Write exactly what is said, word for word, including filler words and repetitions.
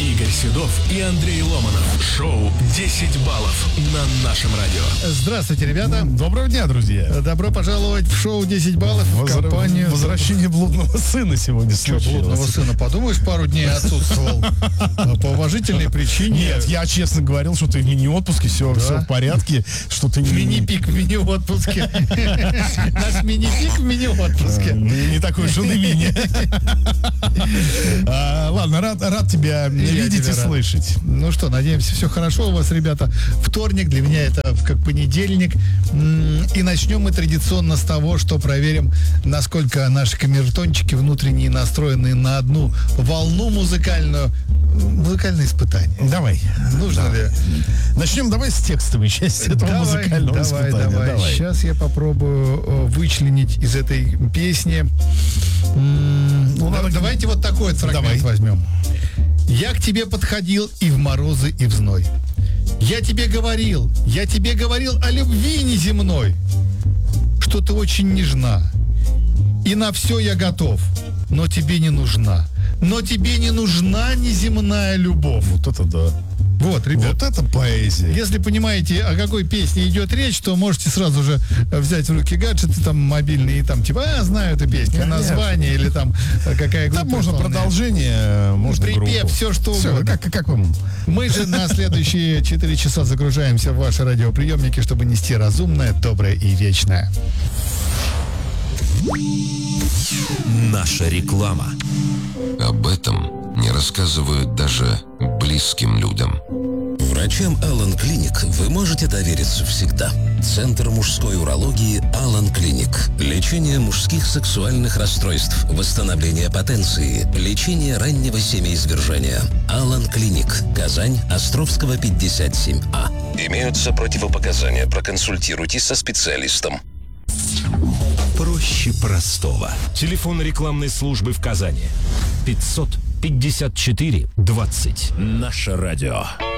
Игорь Седов и Андрей Ломанов. Шоу десять баллов на нашем радио. Здравствуйте, ребята. Доброго дня, друзья. Добро пожаловать в шоу десять баллов в Возра... компанию... Возвращение блудного сына сегодня случилось. Блудного сына, подумаешь, пару дней отсутствовал по уважительной причине. Нет, я честно говорил, что ты в мини-отпуске, все, Да? все в порядке, что ты не... Мини-пик в мини-отпуске. Наш мини-пик в мини-отпуске. Не такой уж он и мини. А, ладно, рад, рад тебя видеть и слышать. Ну что, надеемся, все хорошо у вас, ребята. Вторник, для меня это как понедельник. И начнем мы традиционно с того, что проверим, насколько наши камертончики внутренние настроены на одну волну музыкальную. Музыкальное испытание. Давай. Нужно да. ли? Начнем давай с текстовой части этого давай, музыкального давай, испытания. Давай. Давай. Сейчас я попробую вычленить из этой песни. Ну, надо... Давайте вот такой вот фрагмент давай. возьмем. Я к тебе подходил и в морозы, и в зной. Я тебе говорил, я тебе говорил о любви неземной, что ты очень нежна. И на все я готов, но тебе не нужна. Но тебе не нужна неземная любовь. Вот это да. Вот, ребят. Вот это поэзия. Если понимаете, о какой песне идет речь, то можете сразу же взять в руки гаджеты там мобильные и там типа, а, знаю эту песню, Конечно. название или там какая группа. Там можно исполняет. Продолжение, можно Припев, группу. все что Все, угодно. как, как вам? Мы же на следующие четыре часа загружаемся в ваши радиоприемники, чтобы нести разумное, доброе и вечное. Наша реклама. Об этом не рассказывают даже близким людям. Врачам Алан Клиник вы можете довериться всегда. Центр мужской урологии Алан Клиник. Лечение мужских сексуальных расстройств, восстановление потенции, лечение раннего семяизвержения. Алан Клиник. Казань, Островского, пятьдесят семь А. Имеются противопоказания. Проконсультируйтесь со специалистом. Проще простого. Телефон рекламной службы в Казани. пятьсот пятьдесят четыре двадцать. Наше радио.